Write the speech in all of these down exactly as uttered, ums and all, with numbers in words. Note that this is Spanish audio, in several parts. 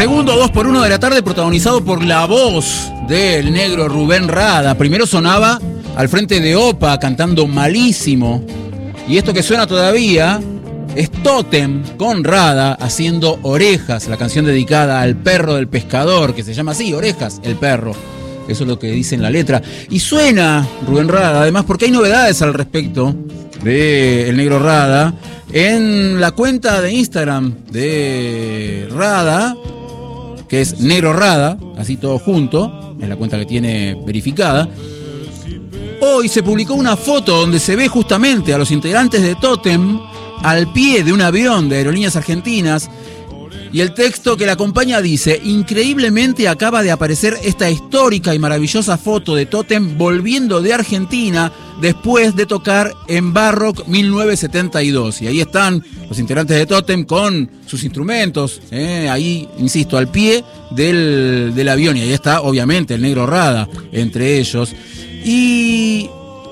Segundo dos por uno de la tarde, protagonizado por la voz del negro Rubén Rada. Primero sonaba al frente de Opa cantando Malísimo. Y esto que suena todavía es Tótem con Rada haciendo Orejas, la canción dedicada al perro del pescador, que se llama así, Orejas, el perro. Eso es lo que dice en la letra. Y suena Rubén Rada, además, porque hay novedades al respecto de el negro Rada. En la cuenta de Instagram de Rada, que es Negro Rada, así todo junto, es la cuenta que tiene verificada. Hoy se publicó una foto donde se ve justamente a los integrantes de Tótem al pie de un avión de Aerolíneas Argentinas, y el texto que la acompaña dice: increíblemente acaba de aparecer esta histórica y maravillosa foto de Tótem volviendo de Argentina después de tocar en Barrock mil novecientos setenta y dos. Y ahí están los integrantes de Tótem con sus instrumentos, eh, ahí, insisto, al pie del, del avión. Y ahí está, obviamente, el negro Rada entre ellos. Y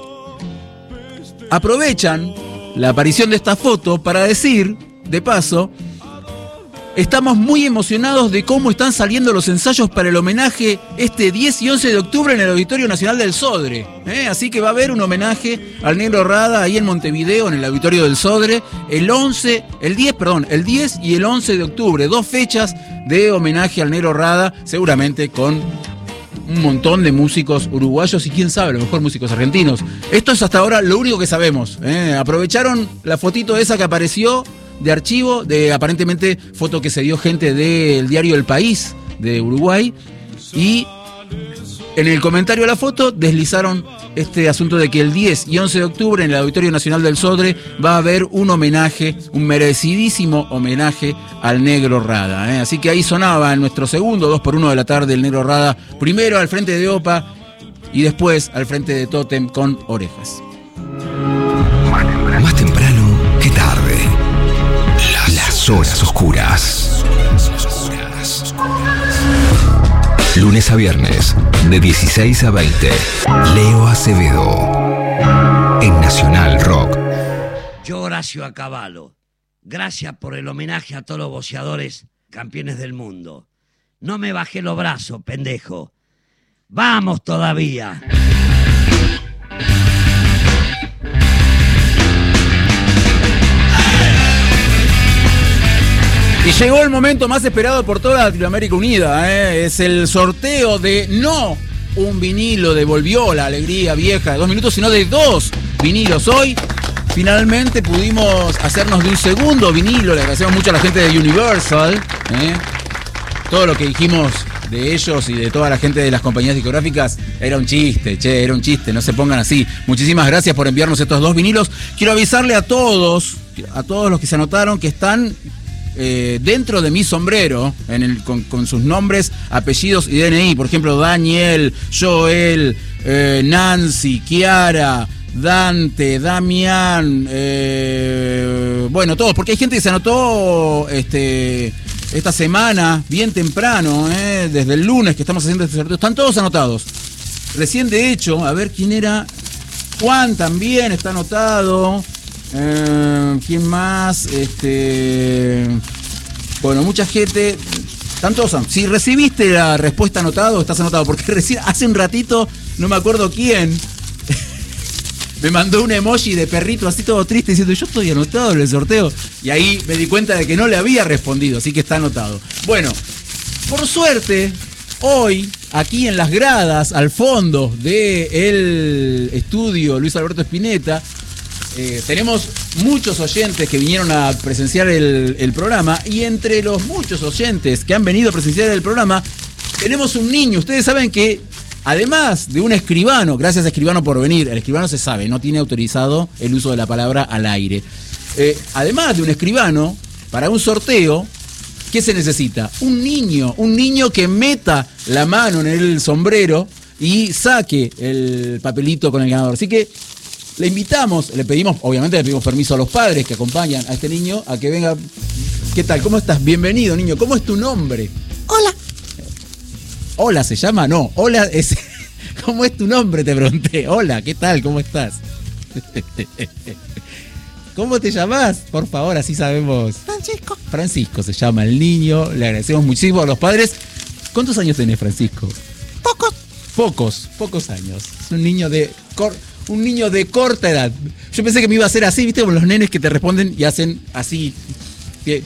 aprovechan la aparición de esta foto para decir, de paso, estamos muy emocionados de cómo están saliendo los ensayos para el homenaje este diez y once de octubre en el Auditorio Nacional del Sodre. ¿eh? Así que va a haber un homenaje al negro Rada ahí en Montevideo, en el Auditorio del Sodre, el once, el diez, perdón, el diez y el once de octubre. Dos fechas de homenaje al negro Rada, seguramente con un montón de músicos uruguayos y quién sabe, a lo mejor músicos argentinos. Esto es hasta ahora lo único que sabemos. ¿eh? Aprovecharon la fotito esa que apareció de archivo, de aparentemente foto que se dio gente del diario El País de Uruguay, y en el comentario a la foto deslizaron este asunto de que el diez y once de octubre en el Auditorio Nacional del Sodre va a haber un homenaje, un merecidísimo homenaje al negro Rada. ¿eh? Así que ahí sonaba en nuestro segundo dos por uno de la tarde el negro Rada, primero al frente de Opa y después al frente de Tótem con Orejas. Más temprano que tarde. Las horas oscuras. Lunes a viernes, de dieciséis a veinte. Leo Acevedo, en Nacional Rock. Yo, Horacio Acabalo, gracias por el homenaje a todos los boxeadores campeones del mundo. No me bajé los brazos, pendejo. ¡Vamos todavía! Y llegó el momento más esperado por toda Latinoamérica Unida, ¿eh? Es el sorteo de no un vinilo de Volvió la Alegría Vieja de dos minutos, sino de dos vinilos. Hoy finalmente pudimos hacernos de un segundo vinilo. Le agradecemos mucho a la gente de Universal, ¿eh? Todo lo que dijimos de ellos y de toda la gente de las compañías discográficas era un chiste, che, era un chiste, no se pongan así. Muchísimas gracias por enviarnos estos dos vinilos. Quiero avisarle a todos, a todos los que se anotaron, que están Eh, dentro de mi sombrero, en el, con, con sus nombres, apellidos y D N I. Por ejemplo, Daniel, Joel, eh, Nancy, Kiara, Dante, Damián, eh, bueno, todos, porque hay gente que se anotó este, esta semana, bien temprano, eh, desde el lunes que estamos haciendo este sorteo. Están todos anotados. Recién, de hecho, a ver quién era. Juan también está anotado. Eh, ¿Quién más? Este, bueno, mucha gente. Están todos. Si recibiste la respuesta anotado, estás anotado. Porque recién, hace un ratito, no me acuerdo quién, me mandó un emoji de perrito así todo triste diciendo: yo estoy anotado en el sorteo. Y ahí me di cuenta de que no le había respondido, así que está anotado. Bueno, por suerte, hoy, aquí en las gradas, al fondo del estudio Luis Alberto Spinetta, Eh, tenemos muchos oyentes que vinieron a presenciar el, el programa, y entre los muchos oyentes que han venido a presenciar el programa tenemos un niño. Ustedes saben que además de un escribano, gracias a Escribano por venir, el escribano se sabe, no tiene autorizado el uso de la palabra al aire. Eh, además de un escribano, para un sorteo, ¿qué se necesita? Un niño, un niño que meta la mano en el sombrero y saque el papelito con el ganador. Así que le invitamos, le pedimos, obviamente le pedimos permiso a los padres que acompañan a este niño a que venga. ¿Qué tal? ¿Cómo estás? Bienvenido, niño. ¿Cómo es tu nombre? Hola. ¿Hola se llama? No, hola es... ¿Cómo es tu nombre? Te pregunté. Hola, ¿qué tal? ¿Cómo estás? ¿Cómo te llamás? Por favor, así sabemos. Francisco. Francisco se llama el niño. Le agradecemos muchísimo a los padres. ¿Cuántos años tenés, Francisco? Pocos. Pocos, pocos años. Es un niño de cor, un niño de corta edad. Yo pensé que me iba a hacer así, ¿viste? Como los nenes que te responden y hacen así.